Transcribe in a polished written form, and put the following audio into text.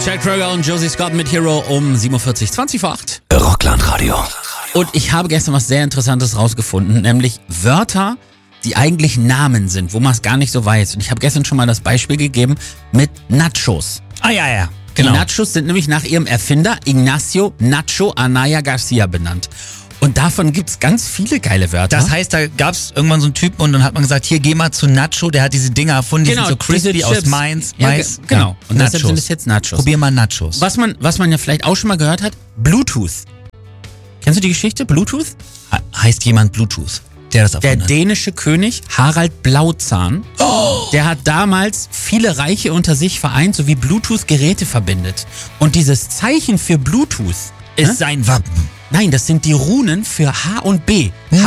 Jack Kroeger und Josie Scott mit Hero um 7.40 20 vor 8. Rockland-Radio. Und ich habe gestern was sehr Interessantes rausgefunden, nämlich Wörter, die eigentlich Namen sind, wo man es gar nicht so weiß. Und ich habe gestern schon mal das Beispiel gegeben mit Nachos. Ja. Genau. Die Nachos sind nämlich nach ihrem Erfinder Ignacio Nacho Anaya Garcia benannt. Und davon gibt's ganz viele geile Wörter. Das heißt, da gab's irgendwann so einen Typen und dann hat man gesagt, hier, geh mal zu Nacho, der hat diese Dinger erfunden, die sind so crispy aus Mais. Genau. Ja. Und deshalb sind es jetzt Nachos. Probier mal Nachos. Was man ja vielleicht auch schon mal gehört hat, Bluetooth. Kennst du die Geschichte, Bluetooth? Heißt jemand Bluetooth, der das Der erfunden hat? dänische König Harald Blauzahn, der hat damals viele Reiche unter sich vereint, sowie Bluetooth-Geräte verbindet. Und dieses Zeichen für Bluetooth ist sein Wappen. Nein, das sind die Runen für H und B.